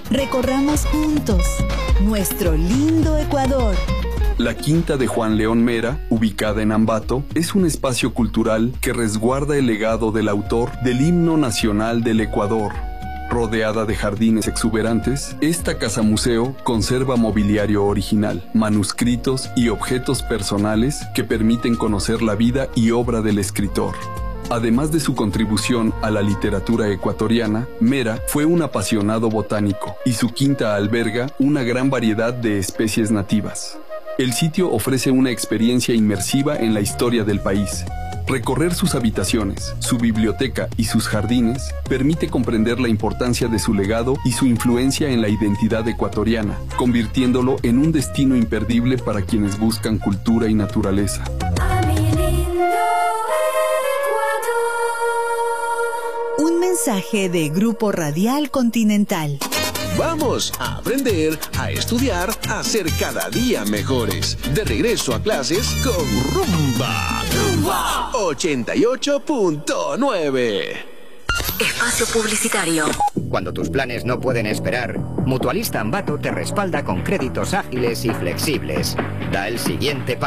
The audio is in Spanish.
Recorramos juntos nuestro lindo Ecuador. La Quinta de Juan León Mera, ubicada en Ambato, es un espacio cultural que resguarda el legado del autor del himno nacional del Ecuador. Rodeada de jardines exuberantes, esta casa museo conserva mobiliario original, manuscritos y objetos personales que permiten conocer la vida y obra del escritor. Además de su contribución a la literatura ecuatoriana, Mera fue un apasionado botánico y su quinta alberga una gran variedad de especies nativas. El sitio ofrece una experiencia inmersiva en la historia del país. Recorrer sus habitaciones, su biblioteca y sus jardines permite comprender la importancia de su legado y su influencia en la identidad ecuatoriana, convirtiéndolo en un destino imperdible para quienes buscan cultura y naturaleza. Un mensaje de Grupo Radial Continental. Vamos a aprender, a estudiar, a ser cada día mejores. De regreso a clases con Rumba. Rumba 88.9. Espacio publicitario. Cuando tus planes no pueden esperar, Mutualista Ambato te respalda con créditos ágiles y flexibles. Da el siguiente paso.